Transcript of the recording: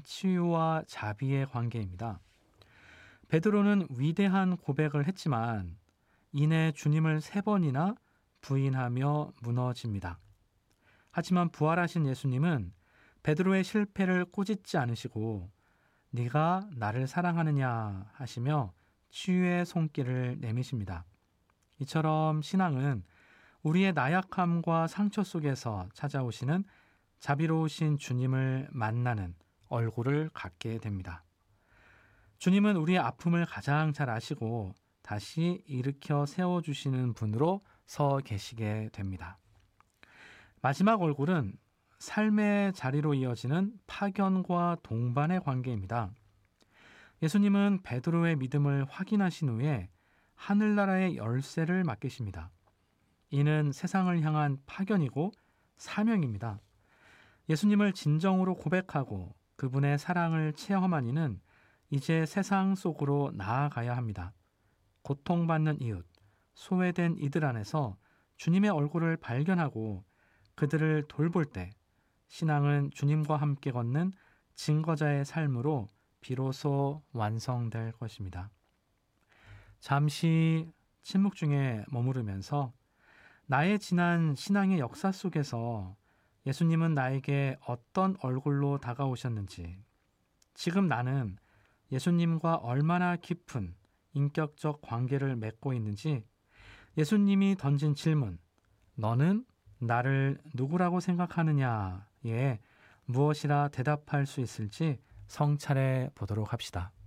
치유와 자비의 관계입니다. 베드로는 위대한 고백을 했지만 이내 주님을 3번이나 부인하며 무너집니다. 하지만 부활하신 예수님은 베드로의 실패를 꾸짖지 않으시고 네가 나를 사랑하느냐 하시며 치유의 손길을 내미십니다. 이처럼 신앙은 우리의 나약함과 상처 속에서 찾아오시는 자비로우신 주님을 만나는 얼굴을 갖게 됩니다. 주님은 우리의 아픔을 가장 잘 아시고 다시 일으켜 세워주시는 분으로 서 계시게 됩니다. 마지막 얼굴은 삶의 자리로 이어지는 파견과 동반의 관계입니다. 예수님은 베드로의 믿음을 확인하신 후에 하늘나라의 열쇠를 맡기십니다. 이는 세상을 향한 파견이고 사명입니다. 예수님을 진정으로 고백하고 그분의 사랑을 체험한 이는 이제 세상 속으로 나아가야 합니다. 고통받는 이웃, 소외된 이들 안에서 주님의 얼굴을 발견하고 그들을 돌볼 때 신앙은 주님과 함께 걷는 증거자의 삶으로 비로소 완성될 것입니다. 잠시 침묵 중에 머무르면서 나의 지난 신앙의 역사 속에서 예수님은 나에게 어떤 얼굴로 다가오셨는지, 지금 나는 예수님과 얼마나 깊은 인격적 관계를 맺고 있는지, 예수님이 던진 질문, 너는 나를 누구라고 생각하느냐에 무엇이라 대답할 수 있을지 성찰해 보도록 합시다.